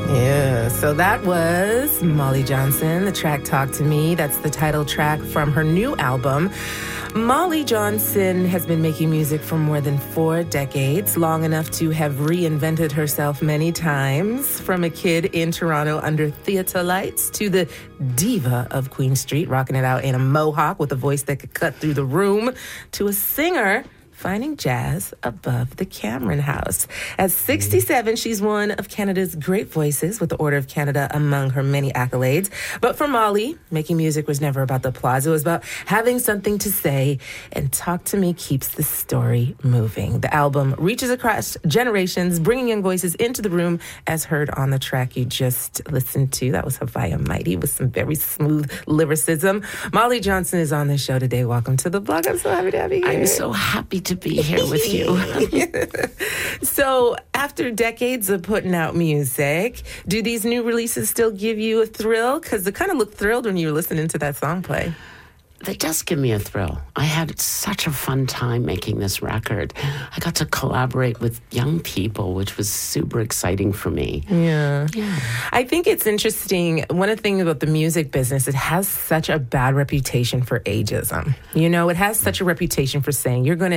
Yeah, so that was Molly Johnson, the track Talk to Me. That's the title track from her new album. Molly Johnson has been making music for more than 4 decades, long enough to have reinvented herself many times. From a kid in Toronto under theater lights to the diva of Queen Street, rocking it out in a mohawk with a voice that could cut through the room, to a singer finding jazz above the Cameron House. At 67, she's one of Canada's great voices, with the Order of Canada among her many accolades. But for Molly, making music was never about the applause. It was about having something to say, and Talk to Me keeps the story moving. The album reaches across generations, bringing young voices into the room, as heard on the track you just listened to. That was Havaya Mighty with some very smooth lyricism. Molly Johnson is on the show today. Welcome to the blog. I'm so happy to have you here. I'm so happy to be here with you. So, after decades of putting out music, do these new releases still give you a thrill? Because they kind of looked thrilled when you were listening to that song play. They just give me a thrill. I had such a fun time making this record. I got to collaborate with young people, which was super exciting for me. Yeah. I think it's interesting. One of the things about the music business, it has such a bad reputation for ageism. You know, it has such a reputation for saying you're going